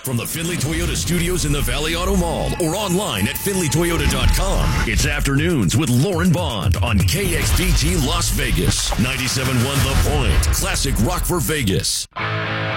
From the Findlay Toyota studios in the Valley Auto Mall or online at FindlayToyota.com. It's Afternoons with Lauren Bond on KXPT Las Vegas. 97.1 The Point. Classic rock for Vegas.